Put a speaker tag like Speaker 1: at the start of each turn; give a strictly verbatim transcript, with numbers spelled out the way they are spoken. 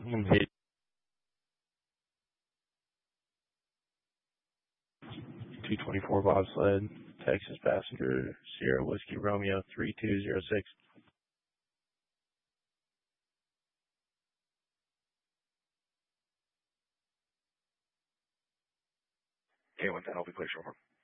Speaker 1: Hey, two twenty-four bobsled, Texas passenger, Sierra Whiskey Romeo three two zero six.
Speaker 2: Okay, with that, I'll be placed over.